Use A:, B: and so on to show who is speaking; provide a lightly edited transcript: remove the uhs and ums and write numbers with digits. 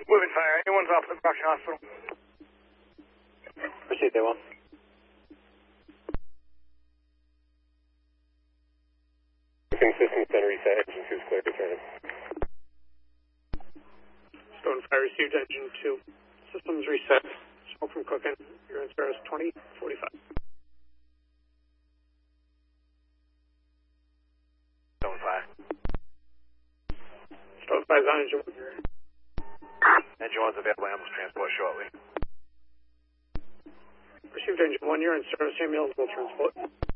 A: Moving fire. Anyone's off the production hospital.
B: Proceed, they will. System center reset. Engine 2 is clear to return.
C: Stone Fire received engine 2. Systems reset. Smoke from cooking. You're in service 2045.
A: Stone fire.
C: Stone Fire is on engine 1.
A: Engine 1's available ambulance transport shortly.
C: Received engine 1. You're in service. Ambulance will transport.